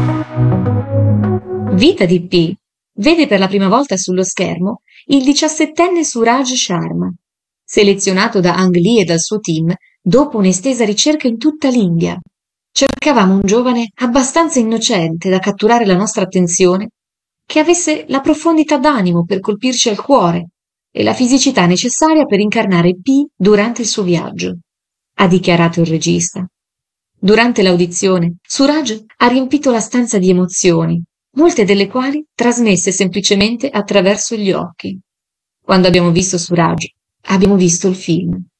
Vita di P vede per la prima volta sullo schermo il 17enne Suraj Sharma, selezionato da Ang Lee e dal suo team dopo un'estesa ricerca in tutta l'India. Cercavamo un giovane abbastanza innocente da catturare la nostra attenzione, che avesse la profondità d'animo per colpirci al cuore e la fisicità necessaria per incarnare P durante il suo viaggio, ha dichiarato il regista. Durante l'audizione, Suraj ha riempito la stanza di emozioni, molte delle quali trasmesse semplicemente attraverso gli occhi. Quando abbiamo visto Suraj, abbiamo visto il film.